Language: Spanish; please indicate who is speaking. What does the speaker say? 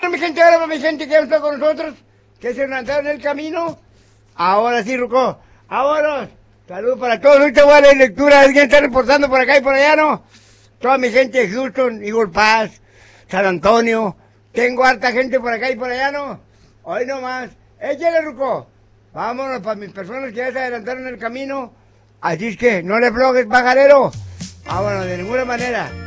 Speaker 1: Mi gente, ahora para mi gente que ya está con nosotros, que se adelantaron en el camino. Ahora sí, Ruco. Vámonos. Saludos para todos. Ahorita voy a leer lectura. Alguien está reportando por acá y por allá, ¿no? Toda mi gente de Houston, Eagle Pass, San Antonio. Tengo harta gente por acá y por allá, ¿no? Hoy nomás. Échale, Ruco. Vámonos para mis personas que ya se adelantaron en el camino. Así es que no le flojes, pajarero. Vámonos, de ninguna manera.